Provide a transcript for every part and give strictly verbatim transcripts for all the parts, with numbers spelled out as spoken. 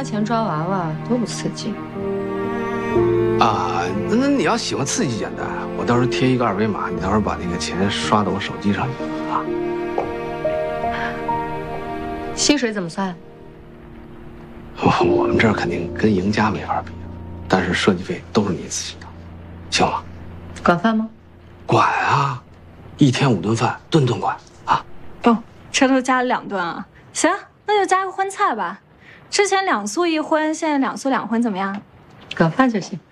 花钱抓娃娃多不刺激啊！那你要喜欢刺激，简单，我到时候贴一个二维码，你到时候把那个钱刷到我手机上去啊。 薪水怎么算？ 我我们这儿肯定跟赢家没法比，但是设计费都是你自己的，行吗？ 管饭吗？ 管啊，一天五顿饭，顿顿管啊。 哦，这都加了两顿啊！行，那就加个荤菜吧。之前两素一荤，现在两素两荤，怎么样？ 管饭就行。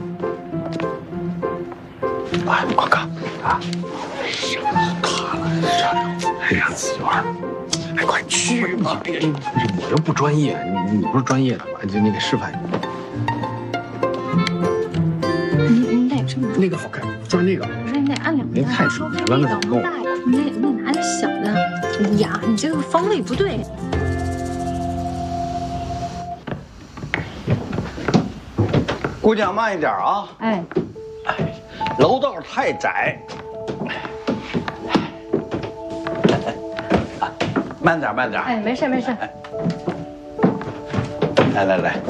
哎，快看啊！上卡了，上还让自己玩。哎，快去吧！别，我又不专业，你你不是专业的吧？就你给示范一下。 你你得这么那个好看，就是那个。 不是，你得按两个。 那太主流了，那怎么弄？ 你得你得拿点小的。哎呀，你这个方位不对。 姑娘慢一点啊！ 哎， 哎，楼道太窄。慢点，慢点。 哎，没事没事。 来来来，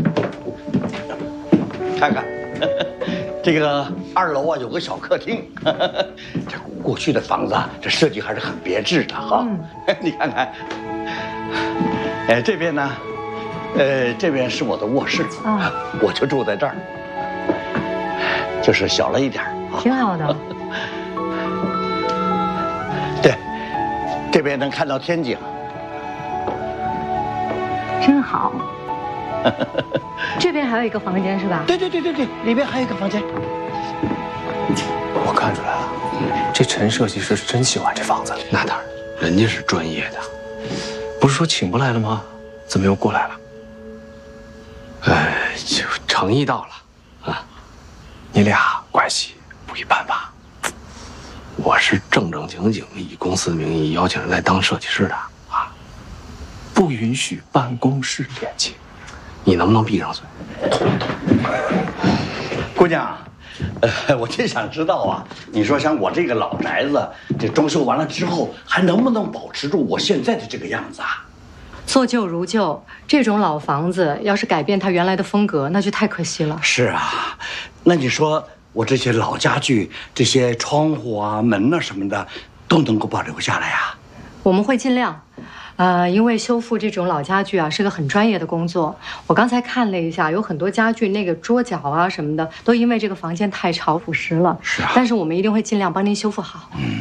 看看，这个二楼啊有个小客厅，这过去的房子啊，这设计还是很别致的哈。嗯、你看看，哎，这边呢，呃，这边是我的卧室啊，我就住在这儿，就是小了一点啊， 挺好的。 对，这边能看到天井， 真好。这边还有一个房间是吧？ 对对对对对，里边还有一个房间。 我看出来了，这陈设计师是真喜欢这房子。 那当然，人家是专业的。 不是说请不来了吗？怎么又过来了？ 哎，就诚意到了啊。 你俩关系不一般吧？ 我是正正经经以公司的名义邀请人来当设计师的啊， 不允许办公室恋情。 你能不能闭上嘴？ 姑娘，呃，我就想知道啊，你说像我这个老宅子，这装修完了之后，还能不能保持住我现在的这个样子啊？ 做旧如旧，这种老房子要是改变它原来的风格，那就太可惜了。 是啊，那你说我这些老家具、这些窗户啊、门啊什么的，都能够保留下来呀？ 我们会尽量。呃，因为修复这种老家具啊是个很专业的工作。我刚才看了一下，有很多家具那个桌角啊什么的，都因为这个房间太潮腐蚀了。 是啊。 但是我们一定会尽量帮您修复好。 嗯。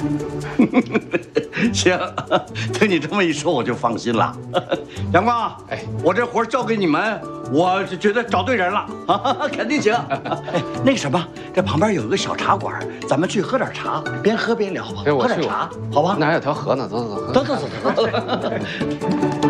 行，听你这么一说，我就放心了。阳光，哎，我这活交给你们，我就觉得找对人了啊，肯定行。哎，那个什么，这旁边有一个小茶馆，咱们去喝点茶，边喝边聊，喝点茶，好吧？ 那还有条河呢，走走走， 走走走走走。